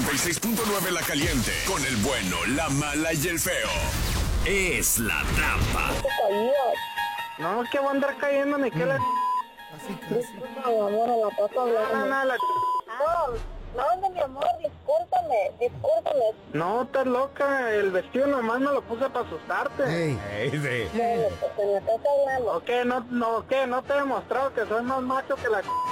96.9 La Caliente, con el bueno, la mala y el feo. Es la trampa. No, que va a andar cayendo ni que la... Disculpa, mi amor, a la pata hablando. No, mi amor, discúlpame. No, estás loca, el vestido nomás me lo puse para asustarte. Bueno, pues me estás hablando. ¿O qué? ¿No te he demostrado que soy más macho que la...